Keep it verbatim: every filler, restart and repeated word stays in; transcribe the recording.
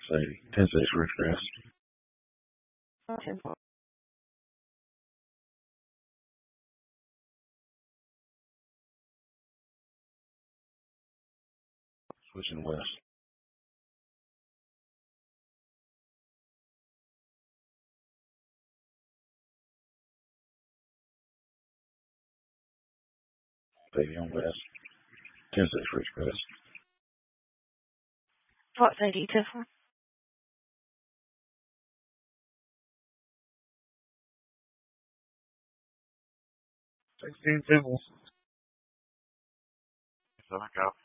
Sadie. ten six Ridgecrest. ten four. Switching west. Baby on west. ten six Ridgecrest. Fox Sadie, ten four. sixteen Temple. Southern Cal.